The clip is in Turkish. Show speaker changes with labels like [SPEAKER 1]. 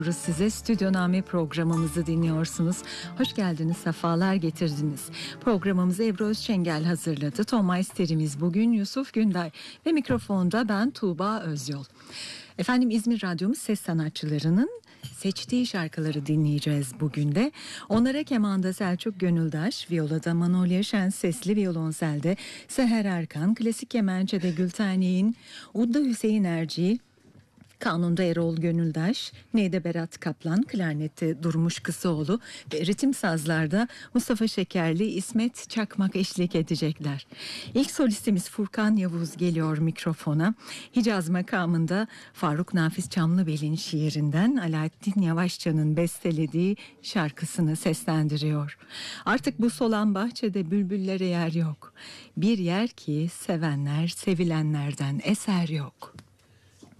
[SPEAKER 1] Size Stüdyoname programımızı dinliyorsunuz. Hoş geldiniz, sefalar getirdiniz. Programımızı Ebru Özçengel hazırladı. Tom Meister'imiz bugün Yusuf Günday ve mikrofonda ben Tuğba Özyol. Efendim, İzmir Radyomuz ses sanatçılarının seçtiği şarkıları dinleyeceğiz bugün de. Onlara kemanda Selçuk Gönüldaş, viyolada Manolya Şensesli, violonselde Seher Erkan, klasik kemençede Gülten, udda Hüseyin Erci, kanunda Erol Gönüldaş, neyde Berat Kaplan, klarnette Durmuş Kısıoğlu ve ritim sazlarda Mustafa Şekerli, İsmet Çakmak eşlik edecekler. İlk solistimiz Furkan Yavuz geliyor mikrofona. Hicaz makamında Faruk Nafiz Çamlıbel'in şiirinden Alaaddin Yavaşça'nın bestelediği şarkısını seslendiriyor. Artık bu solan bahçede bülbüllere yer yok. Bir yer ki sevenler sevilenlerden eser yok.